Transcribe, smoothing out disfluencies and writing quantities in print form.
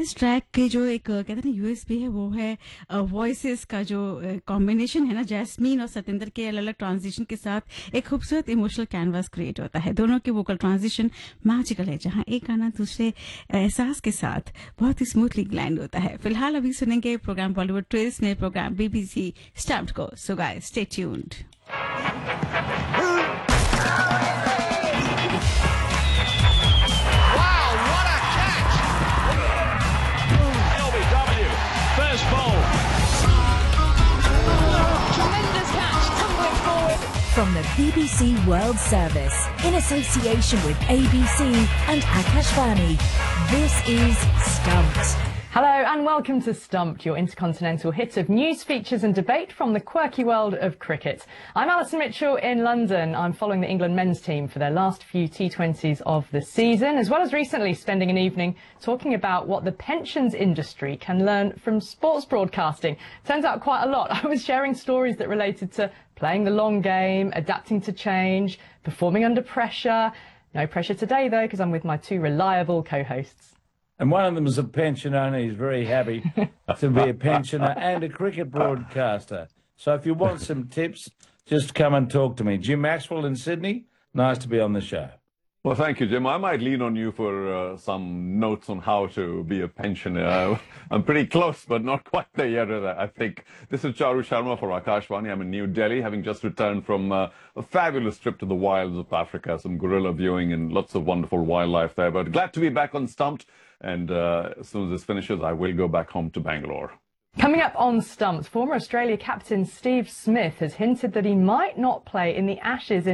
इस ट्रैक के जो एक कहते हैं ना यूएसपी है वो है वॉइसेस का जो कॉम्बिनेशन है ना, जैस्मीन और सतेंद्र के अलग अलग ट्रांजिशन के साथ एक खूबसूरत इमोशनल कैनवास क्रिएट होता है। दोनों के वोकल ट्रांजिशन मैजिकल है, जहां एक गाना दूसरे एहसास के साथ बहुत ही स्मूथली ग्लैंड होता है। फिलहाल अभी सुनेंगे प्रोग्राम बॉलीवुड ट्विस्ट में प्रोग्राम बीबीसी स्टम्प्ड को। So guys stay tuned. From the BBC World Service, in association with ABC and Akashvani, this is Stumped. Hello and welcome to Stumped, your intercontinental hit of news, features and debate from the quirky world of cricket. I'm Alison Mitchell in London. I'm following the England men's team for their last few T20s of the season, as well as recently spending an evening talking about what the pensions industry can learn from sports broadcasting. Turns out quite a lot. I was sharing stories that related to playing the long game, adapting to change, performing under pressure. No pressure today though, because I'm with my two reliable co-hosts. And one of them is a pensioner, and he's very happy to be a pensioner and a cricket broadcaster. So if you want some tips, just come and talk to me. Jim Maxwell in Sydney, nice to be on the show. Well, thank you, Jim. I might lean on you for some notes on how to be a pensioner. I'm pretty close, but not quite there yet, I think. This is Charu Sharma for Akashvani. I'm in New Delhi, having just returned from a fabulous trip to the wilds of Africa, some gorilla viewing and lots of wonderful wildlife there. But glad to be back on Stumped. And as soon as this finishes, I will go back home to Bangalore. Coming up on Stumped, former Australia captain Steve Smith has hinted that he might not play in the Ashes in